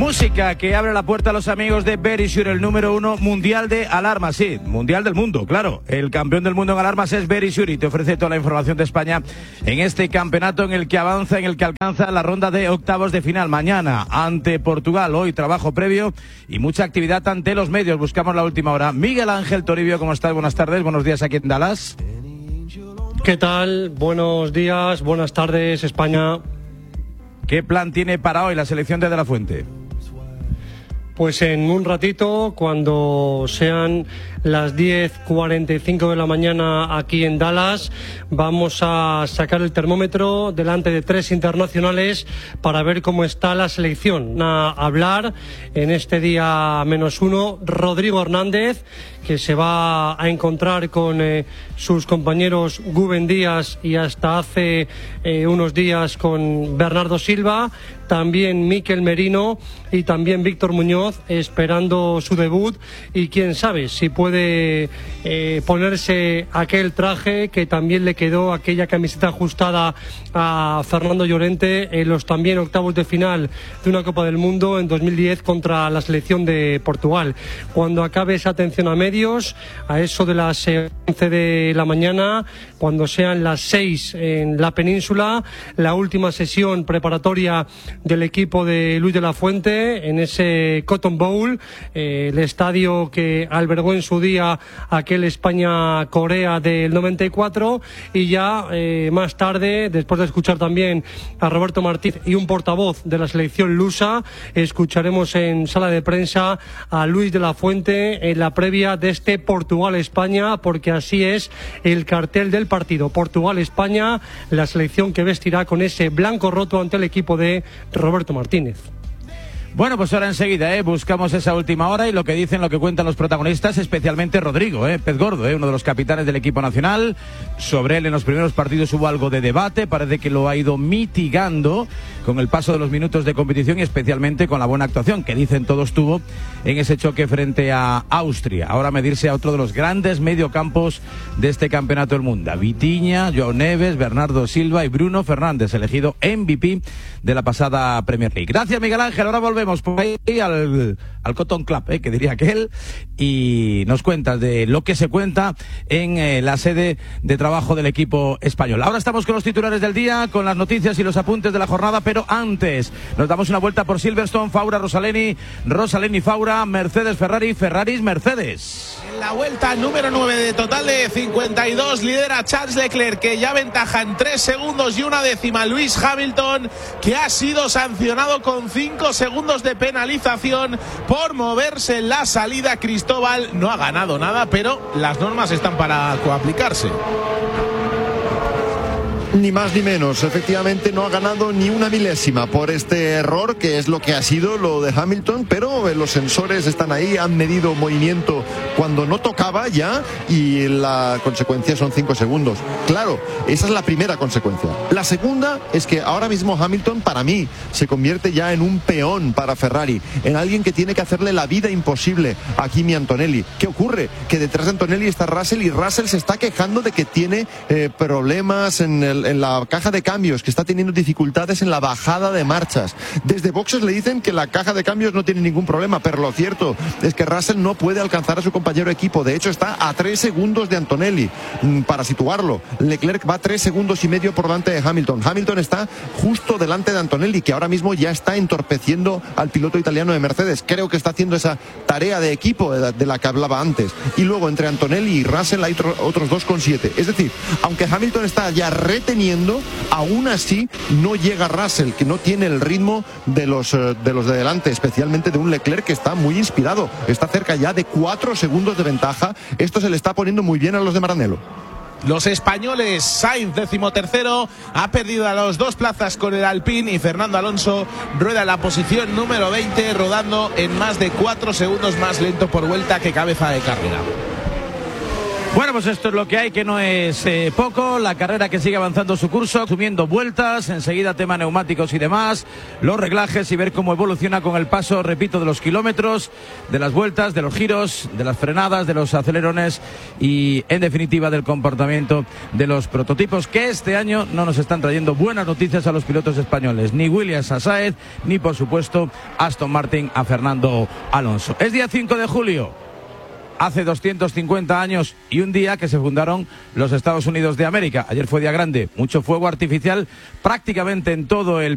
Música que abre la puerta a los amigos de Verisure, el número 1 mundial de alarmas, sí, mundial del mundo, claro. El campeón del mundo en alarmas es Verisure y te ofrece toda la información de España en este campeonato en el que avanza, en el que alcanza la ronda de octavos de final. Mañana ante Portugal, hoy trabajo previo y mucha actividad ante los medios. Buscamos la última hora. Miguel Ángel Toribio, ¿cómo estás? Buenas tardes, buenos días aquí en Dallas. ¿Qué tal? Buenos días, buenas tardes, España. ¿Qué plan tiene para hoy la selección de la Fuente? Pues en un ratito, cuando sean las 10:45 de la mañana aquí en Dallas, vamos a sacar el termómetro delante de 3 internacionales para ver cómo está la selección. A hablar en este día -1, Rodrigo Hernández, que se va a encontrar con sus compañeros Guben Díaz y hasta hace unos días con Bernardo Silva, también Mikel Merino y también Víctor Muñoz esperando su debut, y quién sabe si puede ponerse aquel traje que también le quedó, aquella camiseta ajustada a Fernando Llorente en los también octavos de final de una Copa del Mundo en 2010 contra la selección de Portugal. Cuando acabe esa atención a medios, a eso de las 11 de la mañana, cuando sean las 6 en la península, la última sesión preparatoria del equipo de Luis de la Fuente en ese Cotton Bowl, el estadio que albergó en su día aquel España-Corea del 94, y ya más tarde, después de escuchar también a Roberto Martínez y un portavoz de la selección lusa, escucharemos en sala de prensa a Luis de la Fuente en la previa de este Portugal-España, porque así es el cartel del partido. Portugal-España, la selección que vestirá con ese blanco roto ante el equipo de Roberto Martínez. Bueno, pues ahora enseguida buscamos esa última hora y lo que dicen, lo que cuentan los protagonistas, especialmente Rodrigo, Pez Gordo, uno de los capitanes del equipo nacional. Sobre él en los primeros partidos hubo algo de debate, parece que lo ha ido mitigando con el paso de los minutos de competición y especialmente con la buena actuación que dicen todos tuvo en ese choque frente a Austria. Ahora medirse a otro de los grandes mediocampos de este campeonato del mundo: Vitinha, Joao Neves, Bernardo Silva y Bruno Fernández, elegido MVP de la pasada Premier League. Gracias, Miguel Ángel. Ahora volvemos por ahí al Cotton Club, que diría aquel, y nos cuentas de lo que se cuenta en la sede de trabajo del equipo español. Ahora estamos con los titulares del día, con las noticias y los apuntes de la jornada, pero antes nos damos una vuelta por Silverstone, Faura, Rosaleni, Faura, Mercedes, Ferraris, Mercedes. En la vuelta número 9 de total de 52 lidera Charles Leclerc, que ya ventaja en 3 segundos y una décima Lewis Hamilton, que ha sido sancionado con 5 segundos de penalización por moverse en la salida. Cristóbal no ha ganado nada, pero las normas están para aplicarse. Ni más ni menos, efectivamente no ha ganado ni una milésima por este error, que es lo que ha sido lo de Hamilton, pero los sensores están ahí, han medido movimiento cuando no tocaba ya y la consecuencia son 5 segundos. Claro, esa es la primera consecuencia. La segunda es que ahora mismo Hamilton, para mí, se convierte ya en un peón para Ferrari, en alguien que tiene que hacerle la vida imposible a Kimi Antonelli. ¿Qué ocurre? Que detrás de Antonelli está Russell, y Russell se está quejando de que tiene problemas en la caja de cambios, que está teniendo dificultades en la bajada de marchas. Desde boxes le dicen que la caja de cambios no tiene ningún problema, pero lo cierto es que Russell no puede alcanzar a su compañero de equipo. De hecho, está a 3 segundos de Antonelli. Para situarlo, Leclerc va 3 segundos y medio por delante de Hamilton. Hamilton está justo delante de Antonelli, que ahora mismo ya está entorpeciendo al piloto italiano de Mercedes. Creo que está haciendo esa tarea de equipo de la que hablaba antes. Y luego entre Antonelli y Russell hay otros 2,7. Es decir, aunque Hamilton está ya reteniendo, aún así no llega Russell, que no tiene el ritmo de los de delante, especialmente de un Leclerc que está muy inspirado. Está cerca ya de 4 segundos de ventaja. Esto se le está poniendo muy bien a los de Maranello. Los españoles, Sainz 13º, ha perdido a las 2 plazas con el Alpine, y Fernando Alonso rueda en la posición número 20, rodando en más de 4 segundos más lento por vuelta que cabeza de carrera. Bueno, pues esto es lo que hay, que no es poco. La carrera que sigue avanzando su curso, subiendo vueltas, enseguida tema neumáticos y demás, los reglajes y ver cómo evoluciona con el paso, repito, de los kilómetros, de las vueltas, de los giros, de las frenadas, de los acelerones y, en definitiva, del comportamiento de los prototipos, que este año no nos están trayendo buenas noticias a los pilotos españoles, ni Williams a Sáez, ni, por supuesto, Aston Martin a Fernando Alonso. Es día 5 de julio. Hace 250 años y un día que se fundaron los Estados Unidos de América. Ayer fue día grande, mucho fuego artificial prácticamente en todo el